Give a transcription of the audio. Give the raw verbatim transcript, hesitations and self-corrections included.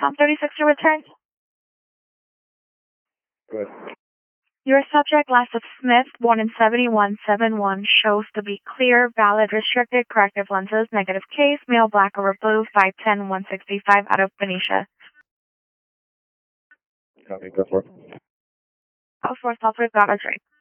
Tom thirty-six to return. Good. Your subject, Lassa Smith, born in seventy-one seventy-one, shows to be clear, valid, restricted, corrective lenses, negative case, male, black or blue, five ten, one sixty-five, out of Benicia. Copy, go for it. Of course, Alfred got a drink.